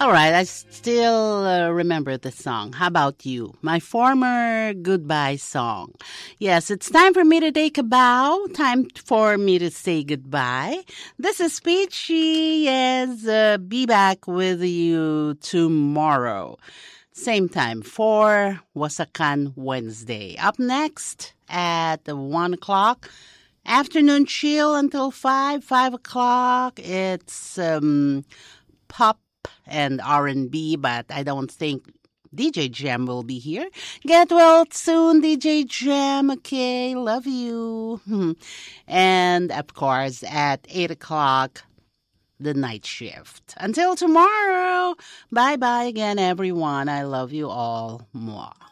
All right, I still remember the song. How about you? My former goodbye song. Yes, it's time for me to take a bow. Time for me to say goodbye. This is Peachy. Yes, be back with you tomorrow. Same time, 4 Wasakan Wednesday. Up next at 1 o'clock, afternoon chill until 5 o'clock. It's pop and R&B, but I don't think DJ Jam will be here. Get well soon, DJ Jam. Okay, love you. And of course, at 8 o'clock, the night shift. Until tomorrow, bye-bye again, everyone. I love you all. Mwah.